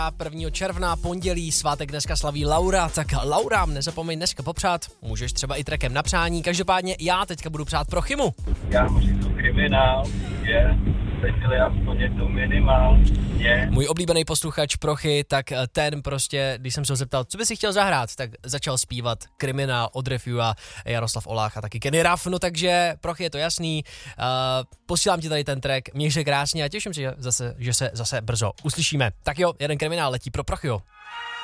1. června, pondělí, svátek dneska slaví Laura, tak Laura, nezapomeň dneska popřát, můžeš třeba i trackem na přání, každopádně já teďka budu přát pro Chymu. Já můžu to kriminál, sežili aspoň jednou minimálně. Můj oblíbený posluchač Prochy, tak ten prostě, když jsem se ho zeptal, co by si chtěl zahrát, tak začal zpívat Kriminál od Refu a Jaroslav Olách a taky Kenny Raff, no takže Prochy, je to jasný, posílám ti tady ten track, měj se krásně a těším se, že se zase brzo uslyšíme. Tak jo, jeden Kriminál letí pro Prochyho.